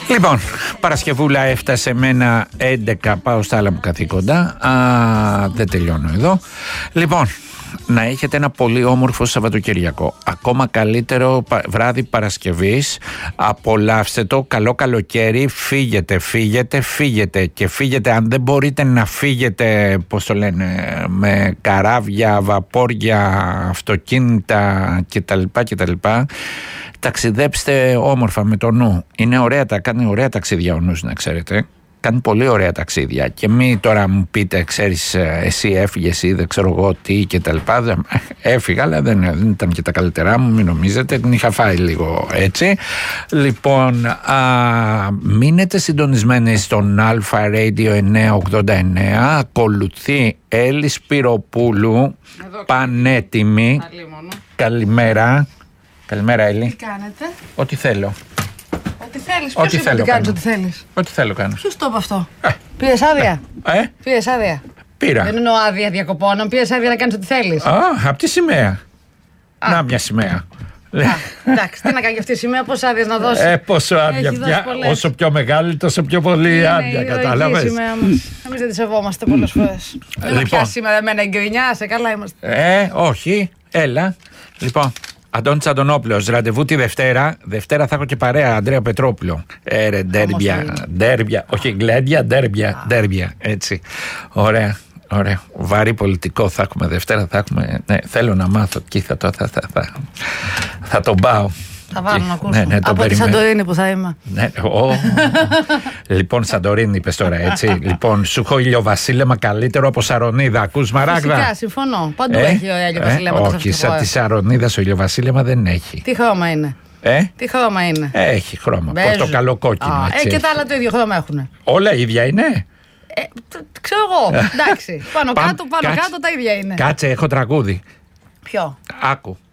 Λοιπόν, Παρασκευούλα έφτασε με ένα 11, πάω στα άλλα μου καθήκοντα. Δεν τελειώνω εδώ. Λοιπόν, να έχετε ένα πολύ όμορφο Σαββατοκυριακό. Ακόμα καλύτερο βράδυ Παρασκευής. Απολαύστε το. Καλό καλοκαίρι. Φύγετε. Και φύγετε. Αν δεν μπορείτε να φύγετε, πώς το λένε, με καράβια, βαπόρια, αυτοκίνητα κτλ. Ταξιδέψτε όμορφα με το νου. Είναι ωραία, κάνει ωραία ταξίδια ο νους, να ξέρετε. Κάνει πολύ ωραία ταξίδια. Και μη τώρα μου πείτε, ξέρεις, εσύ έφυγες ή δεν ξέρω εγώ τι και τα λοιπά. Έφυγα, αλλά δεν ήταν και τα καλύτερά μου, μην νομίζετε. Την είχα φάει λίγο έτσι. Λοιπόν, μείνετε συντονισμένοι στον Αλφα Radio 989. Ακολουθεί Έλλη Σπυροπούλου, πανέτοιμη. Καλημέρα. Καλημέρα, Έλλη. Τι κάνετε? Ό,τι θέλω. Ό,τι θέλεις. Ποιος είπε ότι κάνεις ό,τι θέλεις? Ό,τι θέλω κάνω. Ποιος το είπε αυτό? Πήρες άδεια? Πήρες άδεια? Πήρα. Δεν εννοώ άδεια διακοπών, πήρες άδεια να κάνεις ό,τι θέλεις. Απ' τη σημαία. Να, μια σημαία. Εντάξει, τι να κάνει αυτή η σημαία, πόσες άδειες να δώσει? Πόσο άδεια πια. Όσο πιο μεγάλη, τόσο πιο πολύ άδεια. Κατάλαβες? Εμείς δεν τη σεβόμαστε πολλές φορές. Δεν πιάσει σήμερα εμένα η γκρινιά, σε καλά είμαστε. Όχι, έλα. Λοιπόν. Αντώνης Αντωνόπουλος, ραντεβού τη Δευτέρα. Δευτέρα θα έχω και παρέα, Ανδρέα Πετρόπουλο. Ντέρμπια. Όχι γκλέντια, ντέρμπια. Έτσι. Ωραία. Βαρύ πολιτικό θα έχουμε Δευτέρα. Θα έχουμε. Ναι, θέλω να μάθω. Εκεί θα τον πάω. Θα βάλω να ακούσω. Ναι, από τη Σαντορίνη που θα είμαι. Ναι, λοιπόν, Σαντορίνη είπες τώρα, έτσι. Λοιπόν, σου έχω ηλιοβασίλεμα καλύτερο από Σαρονίδα. Ακούς, Μαράγδα? Φυσικά, συμφωνώ. Παντού έχει ωραία ηλιοβασίλεμα. Όχι, σαν τη Σαρονίδα ο ηλιοβασίλεμα δεν έχει. Τι χρώμα είναι? Τι χρώμα είναι? Έχει χρώμα. Πορτοκαλοκόκκινο. Και τα άλλα το ίδιο χρώμα έχουν. Όλα ίδια είναι. Ξέρω εγώ. Εντάξει. Πάνω κάτω τα ίδια είναι. Κάτσε, έχω τραγούδι. Ποιο? Άκου.